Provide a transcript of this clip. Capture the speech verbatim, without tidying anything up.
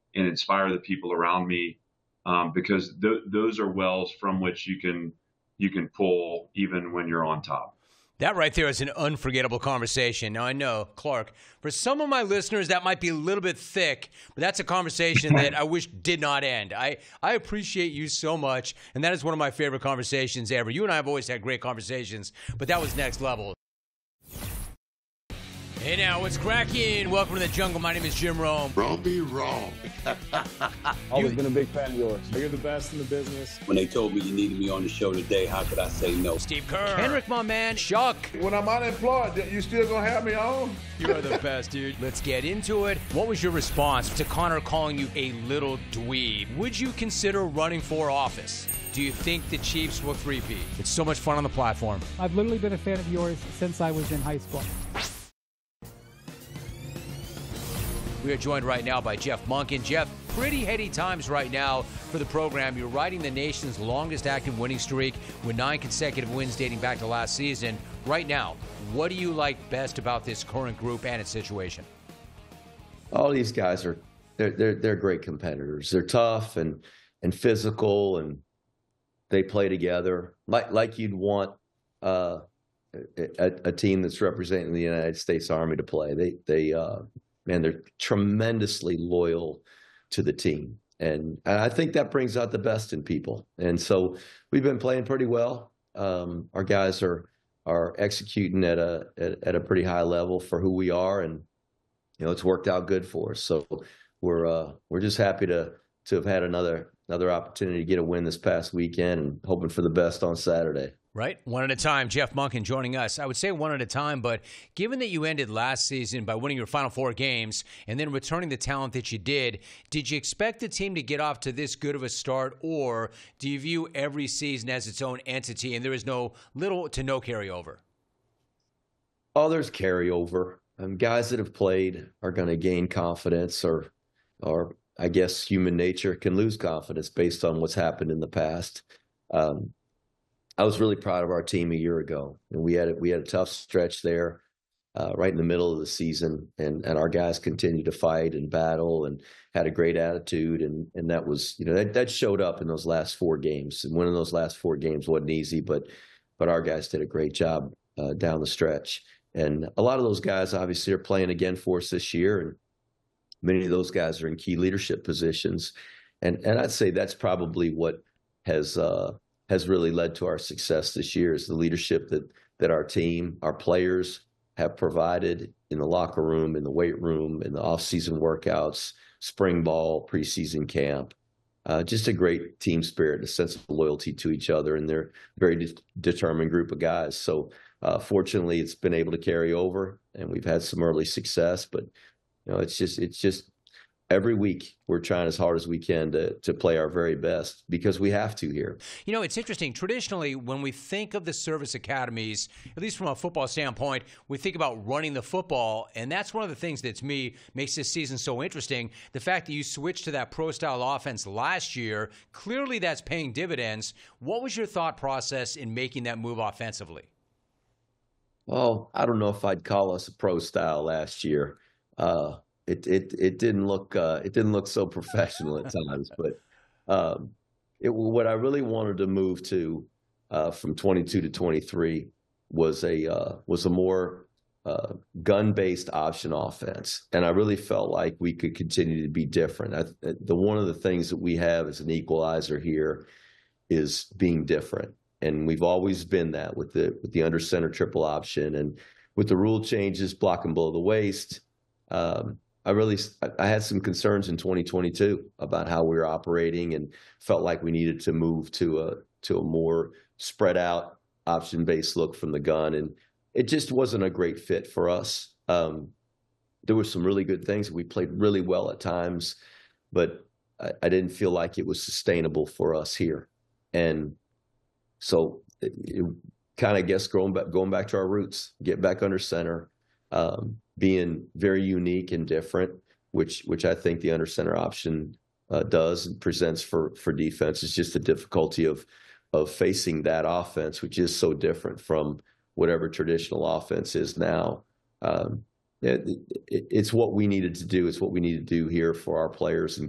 and inspire the people around me, um, because th- those are wells from which you can you can pull even when you're on top. That right there is an unforgettable conversation. Now, I know, Clark, for some of my listeners, that might be a little bit thick, but that's a conversation that I wish did not end. I, I appreciate you so much, and that is one of my favorite conversations ever. You and I have always had great conversations, but that was next level. Hey now, what's cracking? Welcome to the jungle. My name is Jim Rome. Rome be wrong. Always been a big fan of yours. You're the best in the business. When they told me you needed me on the show today, how could I say no? Steve Kerr. Henrik, my man. Chuck. When I'm unemployed, you still gonna have me on? You are the best, dude. Let's get into it. What was your response to Connor calling you a little dweeb? Would you consider running for office? Do you think the Chiefs will three-peat? It's so much fun on the platform. I've literally been a fan of yours since I was in high school. We are joined right now by Jeff Monken. Jeff, pretty heady times right now for the program. You're riding the nation's longest active winning streak with nine consecutive wins dating back to last season. Right now, what do you like best about this current group and its situation? All these guys are they're they're they're great competitors. They're tough and and physical, and they play together like like you'd want uh, a, a team that's representing the United States Army to play. They they uh, man, they're tremendously loyal to the team. And, and I think that brings out the best in people. And so we've been playing pretty well. Um, our guys are are executing at a at, at a pretty high level for who we are, and you know it's worked out good for us. So we're uh, we're just happy to to have had another another opportunity to get a win this past weekend, and hoping for the best on Saturday. Right. One at a time. Jeff Monken joining us. I would say one at a time, but given that you ended last season by winning your final four games and then returning the talent that you did, did you expect the team to get off to this good of a start, or do you view every season as its own entity and there is no little to no carryover? Oh, there's carryover. Um, guys that have played are going to gain confidence, or, or I guess human nature can lose confidence based on what's happened in the past. Um, I was really proud of our team a year ago, and we had a, we had a tough stretch there, uh, right in the middle of the season, and and our guys continued to fight and battle and had a great attitude, and and that was you know that that showed up in those last four games. And winning those last four games wasn't easy, but but our guys did a great job uh, down the stretch, and a lot of those guys obviously are playing again for us this year, and many of those guys are in key leadership positions, and and I'd say that's probably what has. Uh, has really led to our success this year, is the leadership that that our team, our players have provided in the locker room, in the weight room, in the off-season workouts, spring ball, preseason camp. Uh, just a great team spirit, a sense of loyalty to each other, and they're a very de- determined group of guys. So uh, fortunately, it's been able to carry over, and we've had some early success. But you know, it's just it's just every week we're trying as hard as we can to to play our very best, because we have to here. You know, it's interesting. Traditionally, when we think of the service academies, at least from a football standpoint, we think about running the football, and that's one of the things that, to me, makes this season so interesting. The fact that you switched to that pro-style offense last year, clearly that's paying dividends. What was your thought process in making that move offensively? Well, I don't know if I'd call us a pro-style last year. Uh, It it it didn't look uh, it didn't look so professional at times, but um, it, what I really wanted to move to uh, from twenty-two to twenty-three was a uh, was a more uh, gun-based option offense, and I really felt like we could continue to be different. I, the one of the things that we have as an equalizer here is being different, and we've always been that with the with the under center triple option, and with the rule changes, blocking below the waist. Um, I really, I had some concerns in twenty twenty-two about how we were operating, and felt like we needed to move to a to a more spread out option based look from the gun, and it just wasn't a great fit for us. Um, there were some really good things. We played really well at times, but I, I didn't feel like it was sustainable for us here, and so it, it kind of guess going back going back to our roots, get back under center. Um, being very unique and different, which which I think the under center option uh, does and presents for for defense. It's just the difficulty of of facing that offense, which is so different from whatever traditional offense is now. Um, it, it, it's what we needed to do. It's what we need to do here for our players and